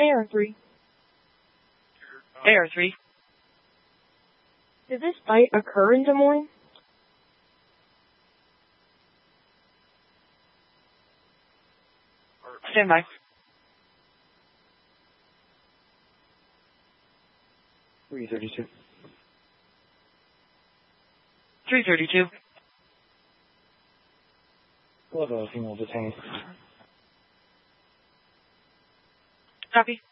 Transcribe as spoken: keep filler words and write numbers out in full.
A R three. A R three. Did this fight occur in Des Moines? Stand by. three thirty-two. three thirty-two. We'll have a female detained. Copy.